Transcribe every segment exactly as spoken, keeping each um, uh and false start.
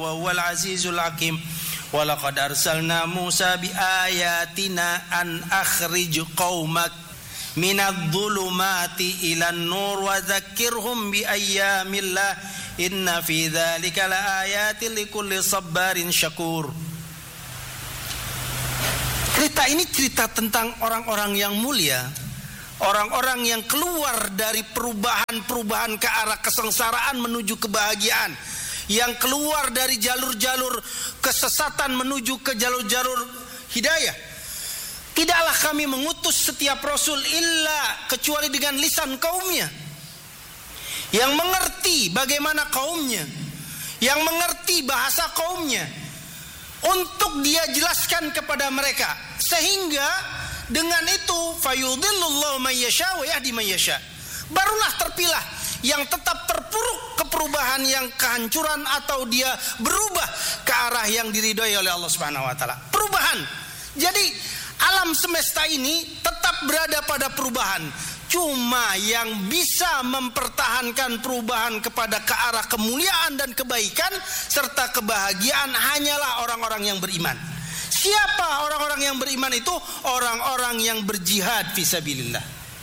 wa huwal azizul hakim. Wa laqad arsalna Musa bi ayatina an akhrij qaumak minadh dhulumati ilan nur wa dzakkirhum bi ayyamillah inna fi dzalika laayatin likulli sabbarin syakur. Cerita ini cerita tentang orang-orang yang mulia, orang-orang yang keluar dari perubahan-perubahan ke arah kesengsaraan menuju kebahagiaan, yang keluar dari jalur-jalur kesesatan menuju ke jalur-jalur hidayah. Tidaklah kami mengutus setiap rasul illa kecuali dengan lisan kaumnya, yang mengerti bagaimana kaumnya, yang mengerti bahasa kaumnya, untuk dia jelaskan kepada mereka, sehingga dengan itu fayudhillullahu may yasha wa yahdi may yasha. Barulah terpilah yang tetap terpuruk ke perubahan yang kehancuran, atau dia berubah ke arah yang diridhoi oleh Allah Subhanahu wa taala. Perubahan. Jadi alam semesta ini tetap berada pada perubahan. Cuma yang bisa mempertahankan perubahan kepada ke arah kemuliaan dan kebaikan serta kebahagiaan hanyalah orang-orang yang beriman. Siapa orang-orang yang beriman itu? Orang-orang yang berjihad fisabilillah,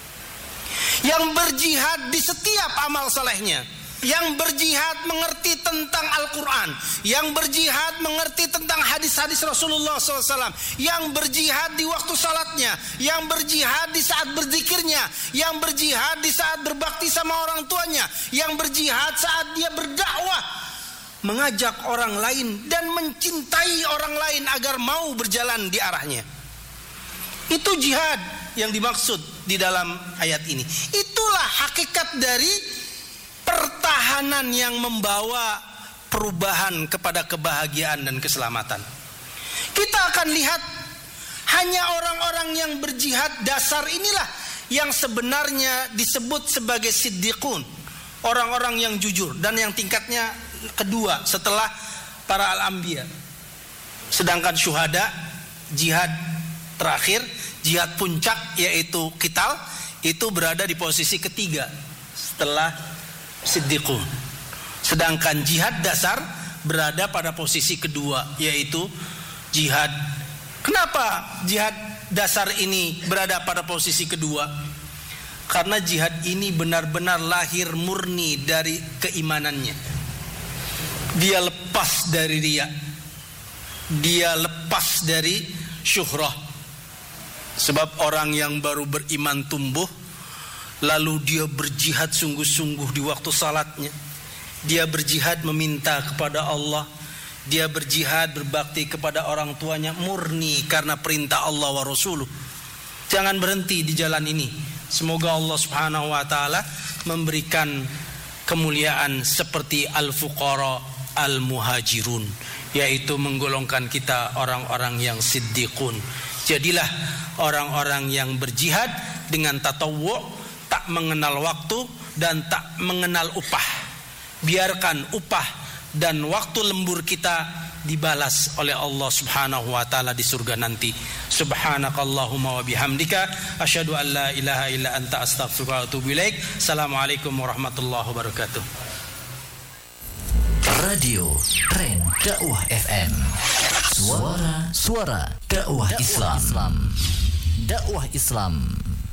yang berjihad di setiap amal salehnya, yang berjihad mengerti tentang Al-Quran, yang berjihad mengerti tentang hadis-hadis Rasulullah shallallahu alaihi wasallam, yang berjihad di waktu salatnya, yang berjihad di saat berzikirnya, yang berjihad di saat berbakti sama orang tuanya, yang berjihad saat dia berdakwah, mengajak orang lain dan mencintai orang lain agar mau berjalan di arahnya. Itu jihad yang dimaksud di dalam ayat ini. Itulah hakikat dari pertahanan yang membawa perubahan kepada kebahagiaan dan keselamatan. Kita akan lihat hanya orang-orang yang berjihad dasar inilah yang sebenarnya disebut sebagai siddiqun, orang-orang yang jujur, dan yang tingkatnya kedua setelah para al-anbiya. Sedangkan syuhada, jihad terakhir, jihad puncak yaitu qital, itu berada di posisi ketiga setelah siddiqun. Sedangkan jihad dasar berada pada posisi kedua yaitu jihad. Kenapa jihad dasar ini berada pada posisi kedua? Karena jihad ini benar-benar lahir murni dari keimanannya. Dia lepas dari riya, dia lepas dari syuhrah. Sebab orang yang baru beriman tumbuh, lalu dia berjihad sungguh-sungguh di waktu salatnya, dia berjihad meminta kepada Allah, dia berjihad berbakti kepada orang tuanya murni karena perintah Allah wa Rasuluh. Jangan berhenti di jalan ini. Semoga Allah Subhanahu wa taala memberikan kemuliaan seperti al-fuqara al-muhajirun, yaitu menggolongkan kita orang-orang yang siddiqun. Jadilah orang-orang yang berjihad dengan tatawwu', tak mengenal waktu dan tak mengenal upah. Biarkan upah dan waktu lembur kita dibalas oleh Allah Subhanahu wa taala di surga nanti. Subhanakallahumma wa bihamdika asyhadu an la ilaha illa anta astaghfiruka wa atubu ilaik. Assalamualaikum warahmatullahi wabarakatuh. Radio Tren Dakwah F M. Suara Suara Dakwah Islam. Dakwah Islam.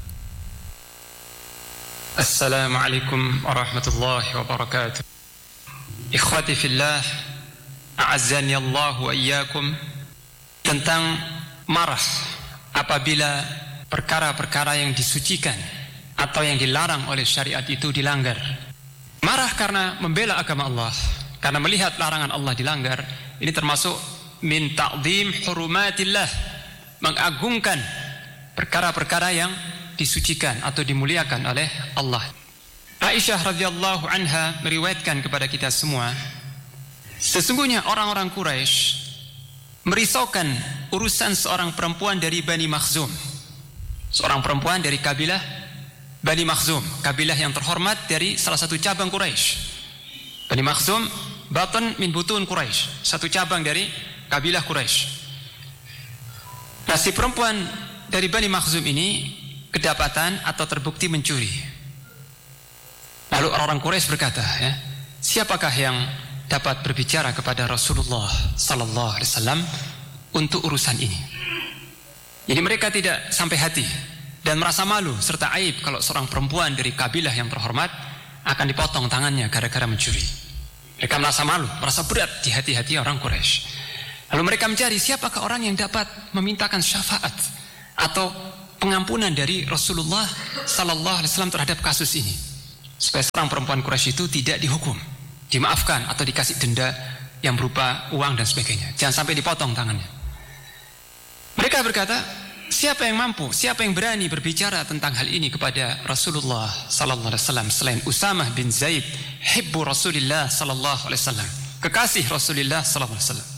Assalamualaikum warahmatullahi wabarakatuh. Ikhwati fillah, a'azzani Allah wa iyyakum. Tentang marah apabila perkara-perkara yang disucikan atau yang dilarang oleh syariat itu dilanggar. Marah karena membela agama Allah, karena melihat larangan Allah dilanggar. Ini termasuk min ta'zim hurumatillah, mengagungkan perkara-perkara yang disucikan atau dimuliakan oleh Allah. Aisyah radhiyallahu anha meriwayatkan kepada kita semua, sesungguhnya orang-orang Quraisy merisaukan urusan seorang perempuan dari Bani Makhzum, seorang perempuan dari kabilah Bani Makhzum, kabilah yang terhormat dari salah satu cabang Quraisy. Bani Makhzum batun min butun Quraisy, satu cabang dari kabilah Quraisy. Nah, si perempuan dari Bani Makhzum ini kedapatan atau terbukti mencuri. Lalu orang-orang Quraisy berkata, ya, siapakah yang dapat berbicara kepada Rasulullah sallallahu alaihi wasallam untuk urusan ini. Jadi mereka tidak sampai hati dan merasa malu serta aib kalau seorang perempuan dari kabilah yang terhormat akan dipotong tangannya gara-gara mencuri. Mereka merasa malu, merasa berat di hati-hati orang Quraisy. Lalu mereka mencari siapakah orang yang dapat memintakan syafaat atau pengampunan dari Rasulullah sallallahu alaihi wasallam terhadap kasus ini, supaya seorang perempuan Quraisy itu tidak dihukum, dimaafkan atau dikasih denda yang berupa uang dan sebagainya. Jangan sampai dipotong tangannya. Mereka berkata, siapa yang mampu, siapa yang berani berbicara tentang hal ini kepada Rasulullah sallallahu alaihi wasallam selain Usamah bin Zaid, hibbu Rasulillah sallallahu alaihi wasallam, kekasih Rasulullah sallallahu alaihi wasallam.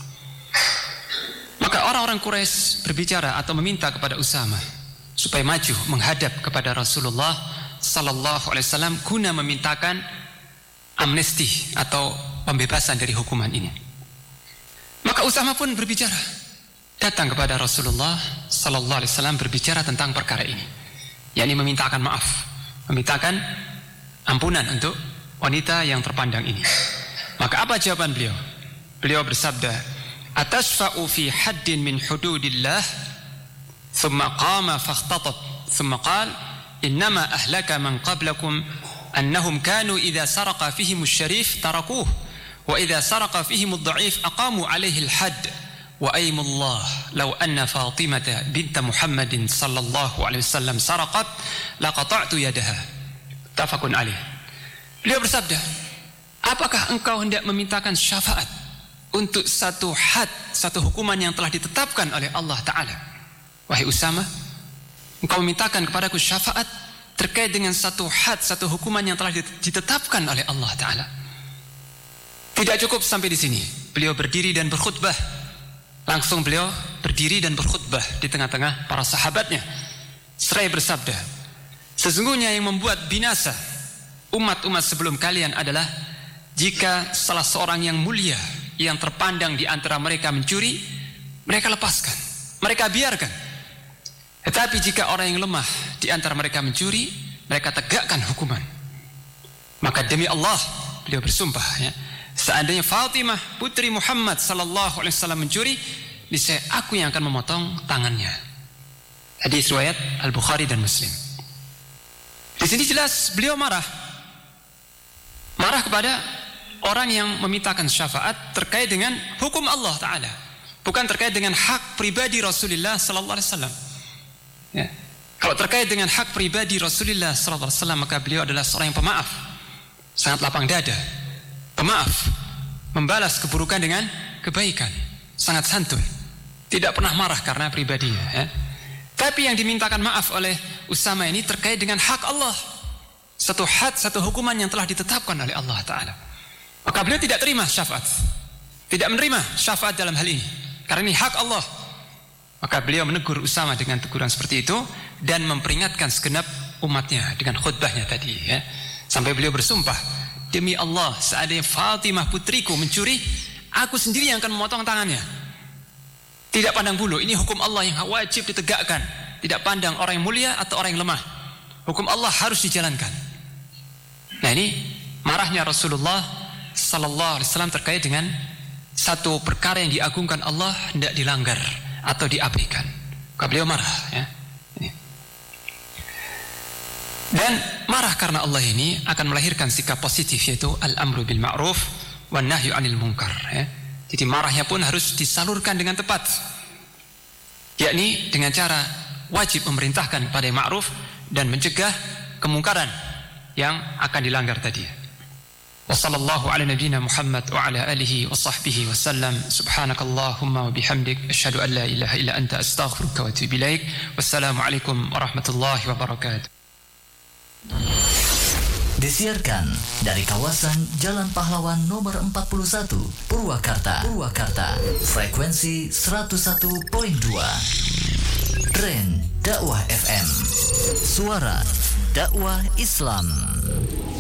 Maka orang-orang Quraisy berbicara atau meminta kepada Usamah supaya maju menghadap kepada Rasulullah sallallahu alaihi wasallam guna memintakan amnesti atau pembebasan dari hukuman ini. Maka Usamah pun berbicara, datang kepada Rasulullah sallallahu alaihi wasallam berbicara tentang perkara ini, yakni memintakan maaf, memintakan ampunan untuk wanita yang terpandang ini. Maka apa jawaban beliau? Beliau bersabda, "Atashfa'u fi haddin min hududillah?" Thumma qama fakhtatat, thumma qala, "Innama ahlaka man qablakum annahum kanu idza saraqa fihim asy-syarif tarakuhu wa idza saraqa fihim ad-dha'if aqamu 'alaihi al-hadd. Wa aymullah law anna Fatimah bint Muhammadin sallallahu alaihi wasallam saraqat laqata'tu yadaha." Tafaqun alaih. Beliau bersabda, apakah engkau hendak memintakan syafaat untuk satu had, satu hukuman yang telah ditetapkan oleh Allah Ta'ala? Wahai Usamah, engkau memintakan kepadaku syafaat terkait dengan satu had, satu hukuman yang telah ditetapkan oleh Allah Ta'ala. Tidak cukup sampai di sini. Beliau berdiri dan berkhutbah. Langsung beliau berdiri dan berkhutbah di tengah-tengah para sahabatnya. Seraya bersabda, sesungguhnya yang membuat binasa umat-umat sebelum kalian adalah jika salah seorang yang mulia yang terpandang di antara mereka mencuri, mereka lepaskan, mereka biarkan. Tetapi jika orang yang lemah di antara mereka mencuri, mereka tegakkan hukuman. Maka demi Allah, beliau bersumpah, ya, seandainya Fatimah putri Muhammad sallallahu alaihi wasallam mencuri, niscaya aku yang akan memotong tangannya. Hadis riwayat Al-Bukhari dan Muslim. Di sini jelas beliau marah. Marah kepada orang yang memintakan syafaat terkait dengan hukum Allah Ta'ala, bukan terkait dengan hak pribadi Rasulullah sallallahu alaihi wasallam. Ya. Kalau terkait dengan hak pribadi Rasulullah sallallahu alaihi wasallam, maka beliau adalah seorang yang pemaaf, sangat lapang dada, pemaaf, membalas keburukan dengan kebaikan, sangat santun, tidak pernah marah karena pribadinya, ya. Tapi yang dimintakan maaf oleh Usamah ini terkait dengan hak Allah, satu had, satu hukuman yang telah ditetapkan oleh Allah Ta'ala. Maka beliau tidak terima syafaat, tidak menerima syafaat dalam hal ini, karena ini hak Allah. Maka beliau menegur Usamah dengan teguran seperti itu dan memperingatkan segenap umatnya dengan khutbahnya tadi, ya. Sampai beliau bersumpah, demi Allah, seandainya Fatimah putriku mencuri, aku sendiri yang akan memotong tangannya. Tidak pandang bulu, ini hukum Allah yang wajib ditegakkan. Tidak pandang orang yang mulia atau orang yang lemah. Hukum Allah harus dijalankan. Nah, ini marahnya Rasulullah sallallahu alaihi wasallam terkait dengan satu perkara yang diagungkan Allah hendak dilanggar atau diabaikan. Maka beliau marah, ya. Ini. Dan marah karena Allah ini akan melahirkan sikap positif, yaitu al-amru bil ma'ruf wan nahyu 'anil munkar, ya. Jadi marahnya pun harus disalurkan dengan tepat, yakni dengan cara wajib memerintahkan kepada yang ma'ruf dan mencegah kemungkaran yang akan dilanggar tadi. Wa sallallahu ala nabiyyina Muhammad wa ala alihi wa sahbihi wa sallam. Subhanakallahumma wa bihamdik asyhadu an la ilaha illa anta astaghfiruka wa atubu ilaik. Wassalamu alaikum warahmatullahi wabarakatuh. Disiarkan dari kawasan Jalan Pahlawan nomor empat puluh satu, Purwakarta. Purwakarta. Frekuensi seratus satu koma dua. Tren Dakwah F M. Suara Dakwah Islam.